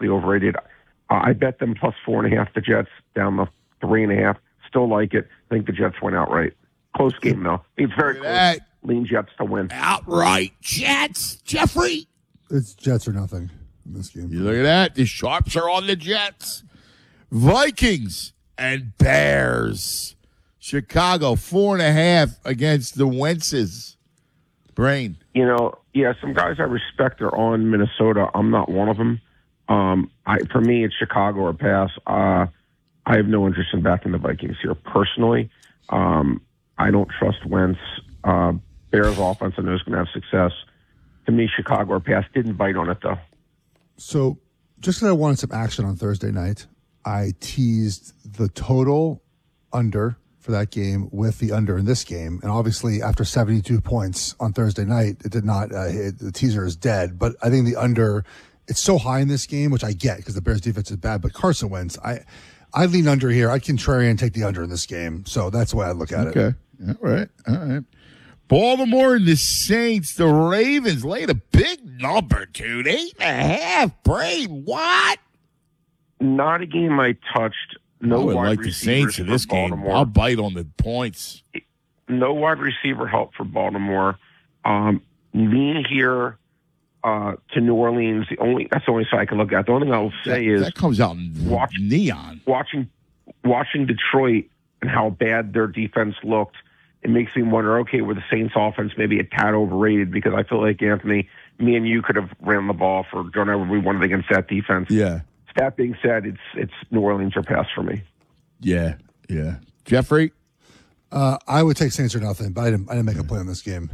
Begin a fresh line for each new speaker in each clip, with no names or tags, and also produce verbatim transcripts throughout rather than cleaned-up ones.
vastly overrated. Uh, I bet them plus four and a half. The Jets down the three and a half. Still like it. I think the Jets went outright. Close game though. It's very close. That. Lean Jets to win.
Outright Jets. Jeffrey.
It's Jets or nothing in this game.
You look at that. The sharps are on the Jets. Vikings and Bears. Chicago four and a half against the Wentzes. Brain.
You know, yeah, some guys I respect are on Minnesota. I'm not one of them. Um, I for me, it's Chicago or pass. Uh, I have no interest in backing the Vikings here personally. Um, I don't trust Wentz. Uh, Bears offense I know is going to have success. To me, Chicago or pass. Didn't bite on it though.
So, just because I wanted some action on Thursday night, I teased the total under for that game with the under in this game. And obviously, after seventy-two points on Thursday night, it did not uh, hit. The teaser is dead. But I think the under, it's so high in this game, which I get because the Bears defense is bad. But Carson Wentz, I, I lean under here. I contrarian take the under in this game. So that's the way I look at
okay.
it.
Okay. All right. All right. Baltimore and the Saints, the Ravens laid a big number, dude. Eight and a half. Brain, what?
Not a game I touched. No
I would
wide
like the Saints in this game.
Baltimore.
I'll bite on the points.
No wide receiver help for Baltimore. Um, lean here uh, to New Orleans. The only that's the only side I can look at. The only thing I will say
that,
is
that comes out in watch, neon.
Watching watching Detroit and how bad their defense looked. It makes me wonder, okay, were the Saints offense maybe a tad overrated? Because I feel like, Anthony, me and you could have ran the ball for whatever we wanted against that defense.
Yeah.
That being said, it's it's New Orleans or pass for me.
Yeah, yeah. Jeffrey?
Uh, I would take Saints or nothing, but I didn't, I didn't make a play on this game.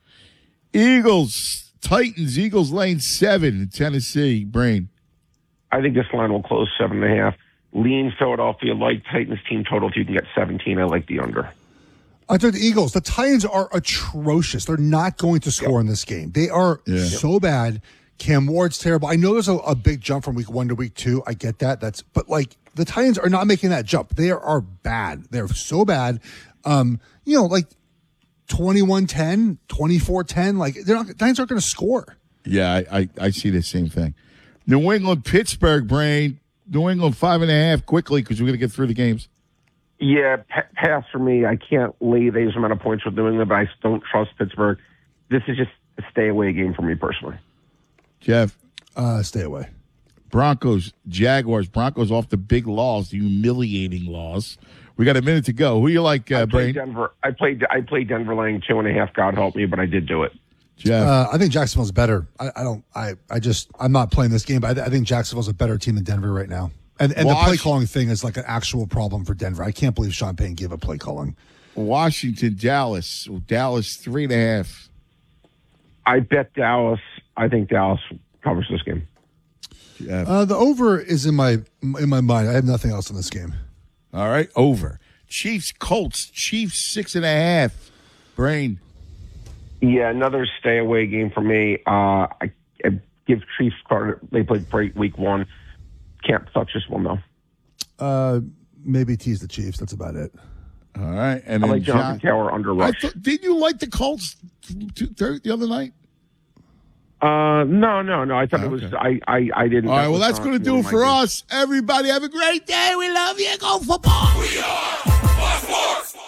Eagles, Titans, Eagles lane seven in Tennessee. Brain.
I think this line will close seven and a half. Lean Philadelphia, like Titans team total, if you can get seventeen, I like the under.
I took the Eagles. The Titans are atrocious. They're not going to score yep. in this game. They are yeah. so bad. Cam Ward's terrible. I know there's a, a big jump from week one to week two. I get that. That's but like the Titans are not making that jump. They are, are bad. They're so bad. Um, you know, like twenty-one ten, twenty-four ten. Like they're not. Titans aren't going to score.
Yeah, I, I I see the same thing. New England, Pittsburgh, Brain. New England five and a half quickly because we're going to get through the games.
Yeah, pa- pass for me. I can't lay these amount of points with New England, but I don't trust Pittsburgh. This is just a stay away game for me personally.
Jeff?
Uh, stay away.
Broncos, Jaguars. Broncos off the big loss, the humiliating loss. We got a minute to go. Who you like, uh,
I played
Brain?
Denver. I played I played Denver laying two and a half. God help me, but I did do it.
Jeff?
Uh, I think Jacksonville's better. I, I don't. I, I just. I'm not playing this game, but I, I think Jacksonville's a better team than Denver right now. And and the play calling thing is like an actual problem for Denver. I can't believe Sean Payton gave up play calling.
Washington, Dallas. Dallas three and a half.
I bet Dallas. I think Dallas covers this game.
Jeff?
Uh, the over is in my in my mind. I have nothing else in this game.
All right, over. Chiefs, Colts. Chiefs six and a half. Brain.
Yeah, another stay away game for me. Uh, I, I give Chiefs credit. They played great week one. Can't touch this one though.
Uh, maybe tease the Chiefs. That's about it.
All right, and
I
then
like Jonathan
John,
Taylor under rush.
Thought, did you like the Colts t- t- the other night?
Uh, no, no, no. I thought
oh,
it was.
okay.
I, I, I didn't.
All right. Well, that's going to do it for
game.
us. Everybody, have a great day. We love you. Go football.
We are Fox Sports.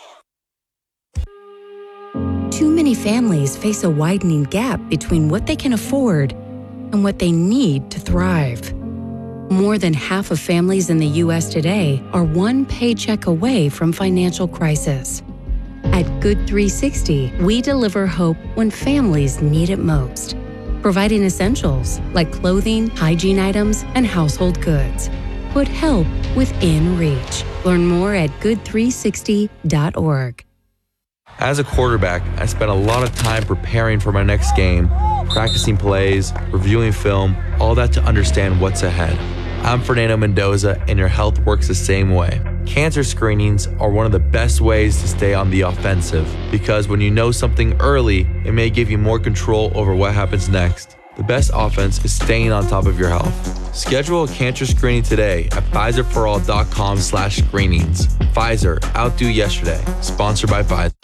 Too many families face a widening gap between what they can afford and what they need to thrive. More than half of families in the U S today are one paycheck away from financial crisis. At Good three sixty, we deliver hope when families need it most, providing essentials like clothing, hygiene items, and household goods. Put help within reach. Learn more at good three sixty dot org.
As a quarterback, I spent a lot of time preparing for my next game, practicing plays, reviewing film, all that to understand what's ahead. I'm Fernando Mendoza, and your health works the same way. Cancer screenings are one of the best ways to stay on the offensive, because when you know something early, it may give you more control over what happens next. The best offense is staying on top of your health. Schedule a cancer screening today at Pfizer for all dot com slash screenings. Pfizer, outdo yesterday. Sponsored by Pfizer.